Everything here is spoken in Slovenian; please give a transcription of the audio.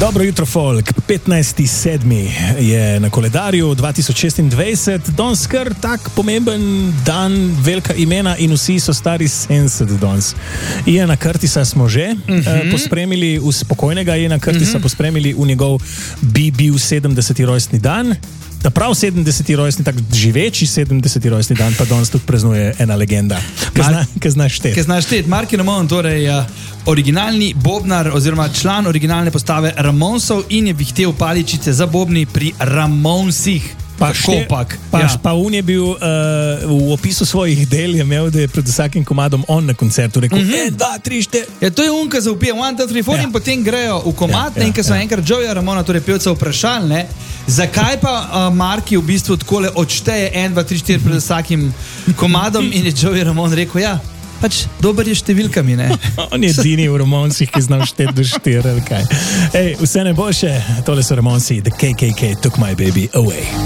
Dobro jutro, folk. 15.7. je na koledarju 2026. Danes kar tak pomemben dan, velika imena in vsi so stari 70 danes. Iana Curtisa smo že pospremili, spokojnega Iana Curtisa pospremili v njegov bi bil 70. rojstni dan. Da prav 70. rojstni, tak živeči 70. rojstni dan, pa danes tudi praznuje ena legenda, ki zna šteti. Ki zna šteti. Marky Ramone, torej originalni bobnar oziroma član originalne postave Ramonsov in je vihtel paličice za bobni pri Ramonsih. Pa on je bil v opisu svojih del, je imel, da je pred vsakim komadom on na koncertu rekel 1, 2, 3, 4. Ja, to je on, ki zaupije 1, 2, 3, 4 in potem grejo v komad, in ko so enkrat Joeya Ramona, torej pevca, vprašali, ne, zakaj pa Marky v bistvu takole odšteje 1, 2, 3, 4 pred vsakim komadom in je Joeya Ramon rekel, ja, pač dober je številkami, ne. On je edini v Ramoncih, ki znal šteti do 4, ali kaj. Ej, vse najboljše, tole so Ramonci, The KKK Took My Baby Away.